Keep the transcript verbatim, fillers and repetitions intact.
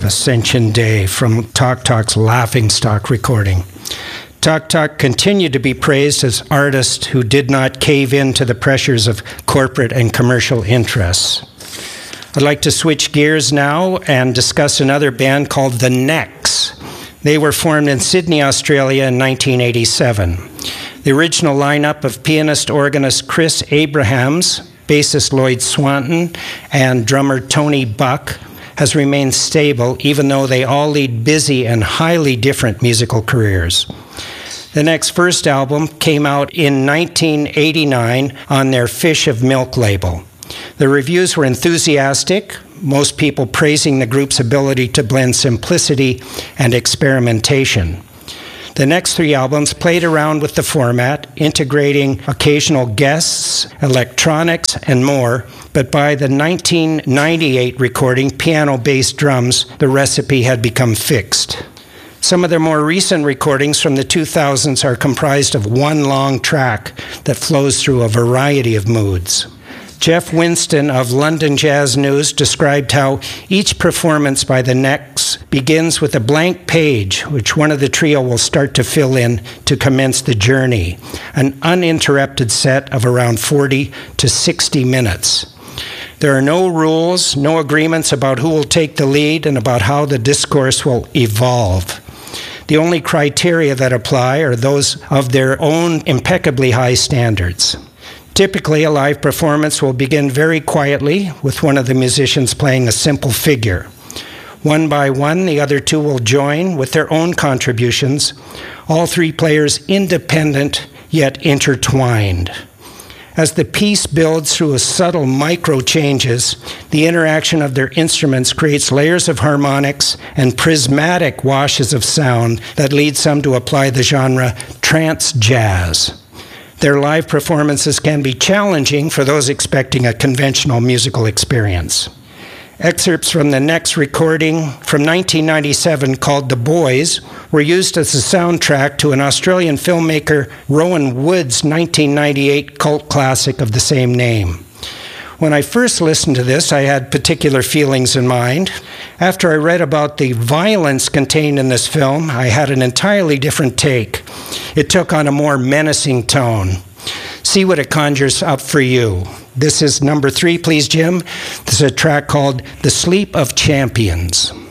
Ascension Day from Talk Talk's Laughing Stock recording. Talk Talk continued to be praised as artists who did not cave in to the pressures of corporate and commercial interests. I'd like to switch gears now and discuss another band called The Necks. They were formed in Sydney, Australia in nineteen eighty-seven. The original lineup of pianist-organist Chris Abrahams, bassist Lloyd Swanton, and drummer Tony Buck has remained stable, even though they all lead busy and highly different musical careers. The Necks' first album came out in nineteen eighty-nine on their Fish of Milk label. The reviews were enthusiastic, most people praising the group's ability to blend simplicity and experimentation. The next three albums played around with the format, integrating occasional guests, electronics, and more, but by the nineteen ninety-eight recording, Piano Bass Drums, the recipe had become fixed. Some of their more recent recordings from the two thousands are comprised of one long track that flows through a variety of moods. Jeff Winston of London Jazz News described how each performance by the Necks begins with a blank page, which one of the trio will start to fill in to commence the journey, an uninterrupted set of around forty to sixty minutes. There are no rules, no agreements about who will take the lead and about how the discourse will evolve. The only criteria that apply are those of their own impeccably high standards. Typically, a live performance will begin very quietly with one of the musicians playing a simple figure. One by one, the other two will join with their own contributions, all three players independent yet intertwined. As the piece builds through a subtle micro changes, the interaction of their instruments creates layers of harmonics and prismatic washes of sound that lead some to apply the genre trance jazz. Their live performances can be challenging for those expecting a conventional musical experience. Excerpts from the Necks recording from nineteen ninety-seven called The Boys were used as a soundtrack to an Australian filmmaker Rowan Wood's nineteen ninety-eight cult classic of the same name. When I first listened to this, I had particular feelings in mind. After I read about the violence contained in this film, I had an entirely different take. It took on a more menacing tone. See what it conjures up for you. This is number three, please, Jim. This is a track called The Sleep of Champions.